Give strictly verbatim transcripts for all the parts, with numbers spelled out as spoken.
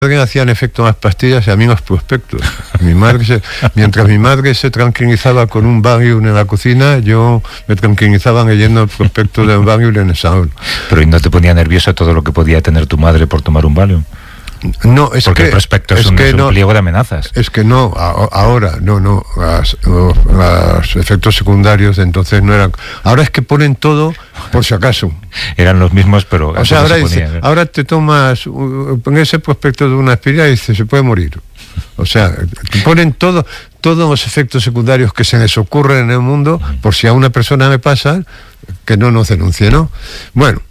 hacían efecto más pastillas y a mí más prospectos. Mi madre se, mientras mi madre se tranquilizaba con un Valium en la cocina, yo me tranquilizaba leyendo el prospecto del Valium en el salón. Pero ¿y no te ponía nervioso todo lo que podía tener tu madre por tomar un Valium? No, es Porque que el prospecto es, es un, que es un no, pliego de amenazas. Es que no, a, ahora, no, no, las, los, los efectos secundarios de entonces no eran. Ahora es que ponen todo por si acaso. Eran los mismos, pero o sea, ahora, se dice, ponía, ahora te tomas uh, ese prospecto de una aspirina y dice, se puede morir. O sea, ponen todo, todos los efectos secundarios que se les ocurren en el mundo, por si a una persona le pasa, que no nos denuncie, ¿no? Bueno,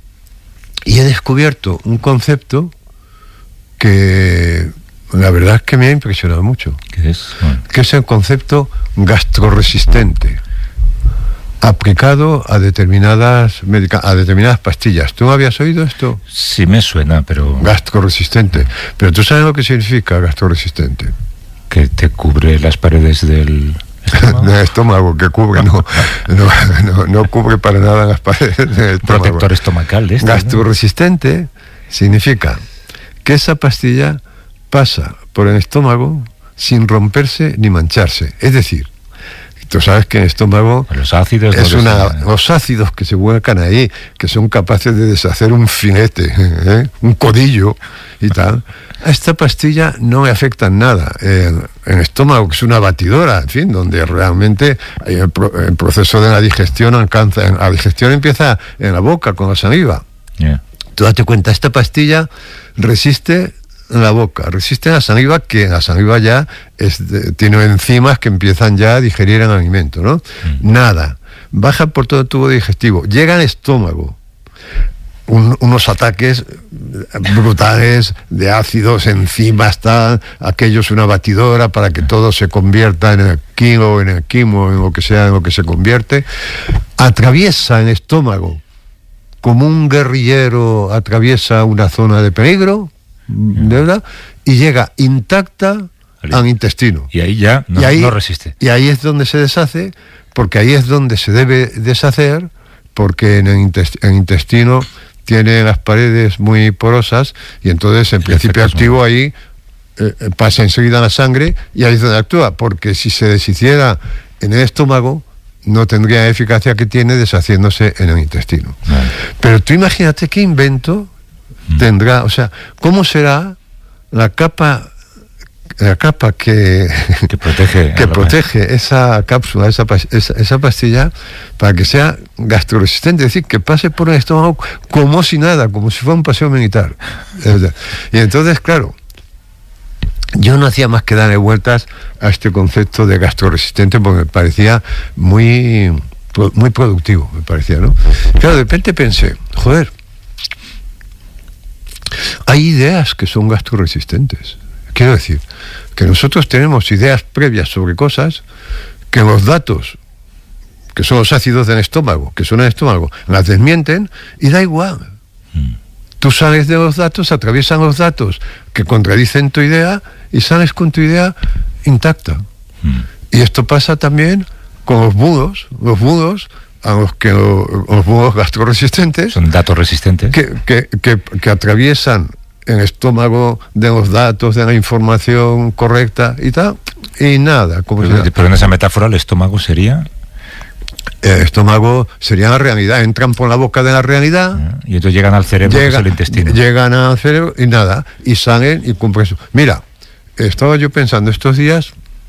y he descubierto un concepto que la verdad es que me ha impresionado mucho. ¿Qué es? Bueno. Que es el concepto gastroresistente aplicado a determinadas medica- a determinadas pastillas. ¿Tú habías oído esto? Sí me suena, pero... Gastroresistente. Pero ¿tú sabes lo que significa gastroresistente? Que te cubre las paredes del estómago. Del estómago, que cubre, no, no, no, no cubre para nada las paredes del estómago. Protector estomacal de este, Gastroresistente, ¿no? Significa que esa pastilla pasa por el estómago sin romperse ni mancharse. Es decir, tú sabes que el estómago los ácidos es no una, les... los ácidos que se vuelcan ahí, que son capaces de deshacer un filete, ¿eh? un codillo y tal. A esta pastilla no le afectan nada. El, el estómago, que es una batidora, en fin, donde realmente el, el proceso de la digestión alcanza, la digestión empieza en la boca con la saliva. Yeah. Tú date cuenta, esta pastilla resiste en la boca, resiste en la saliva, que la saliva ya es de, tiene enzimas que empiezan ya a digerir el alimento, ¿no? Mm. Nada, baja por todo el tubo digestivo, llega al estómago, un, unos ataques brutales de ácidos, enzimas, tal, aquello es una batidora para que todo se convierta en el kilo, en el quimo, en lo que sea, en lo que se convierte, atraviesa el estómago como un guerrillero atraviesa una zona de peligro, ¿de verdad? Y llega intacta al intestino. Y ahí ya no, y ahí, no resiste. Y ahí es donde se deshace, porque ahí es donde se debe deshacer, porque en el, intest- el intestino tiene las paredes muy porosas, y entonces en principio activo ahí eh, pasa enseguida la sangre, y ahí es donde actúa, porque si se deshiciera en el estómago, no tendría la eficacia que tiene deshaciéndose en el intestino. Vale. Pero tú imagínate qué invento mm. tendrá, o sea, ¿cómo será la capa la capa que, que protege, que protege esa cápsula, esa, esa, esa pastilla, para que sea gastroresistente, es decir, que pase por el estómago como si nada, como si fuera un paseo militar. Y entonces, claro, yo no hacía más que darle vueltas a este concepto de gastroresistente porque me parecía muy, muy productivo, me parecía, ¿no? Claro, de repente pensé, joder, hay ideas que son gastroresistentes. Quiero decir, que nosotros tenemos ideas previas sobre cosas que los datos, que son los ácidos del estómago, que son el estómago, las desmienten y da igual. Mm. Tú sales de los datos, atraviesan los datos que contradicen tu idea y sales con tu idea intacta. Mm. Y esto pasa también con los budos, los budos a los que los, los budos gastroresistentes. Son datos resistentes. Que, que, que, que atraviesan el estómago de los datos, de la información correcta y tal, y nada. Como pero, sea. pero en esa metáfora el estómago sería... El estómago sería la realidad, entran por la boca de la realidad y entonces llegan al cerebro, llega, que es el intestino. Llegan al cerebro y nada, y salen y cumplen eso. Mira, estaba yo pensando estos días,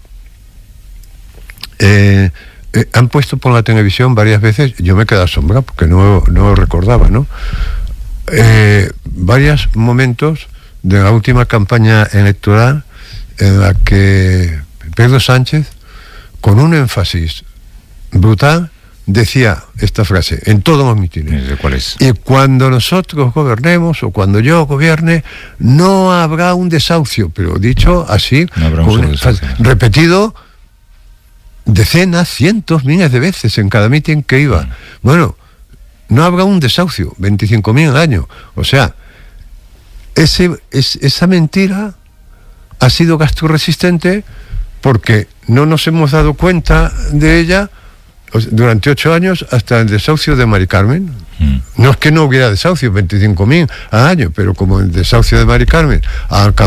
eh, eh, han puesto por la televisión varias veces, yo me he quedado asombrado porque no, no lo recordaba, ¿no? Eh, varios momentos de la última campaña electoral en la que Pedro Sánchez, con un énfasis brutal, decía esta frase en todos los mítines. ¿Cuál es? Y cuando nosotros gobernemos o cuando yo gobierne, no habrá un desahucio, pero dicho así, no habrá un desahucio. Repetido decenas, cientos, miles de veces en cada mítin que iba. Mm. Bueno, no habrá un desahucio, veinticinco mil al año. O sea, ese, es, esa mentira ha sido gastroresistente porque no nos hemos dado cuenta de ella durante ocho años hasta el desahucio de Mari Carmen. Mm. No es que no hubiera desahucio, veinticinco mil al año, pero como el desahucio de Mari Carmen ha